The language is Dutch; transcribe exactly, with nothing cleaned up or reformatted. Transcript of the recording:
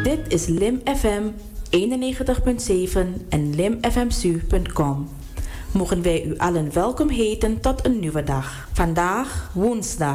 Dit is Lim F M eenennegentig komma zeven en lim f m s u punt com. Mogen wij u allen welkom heten tot een nieuwe dag. Vandaag woensdag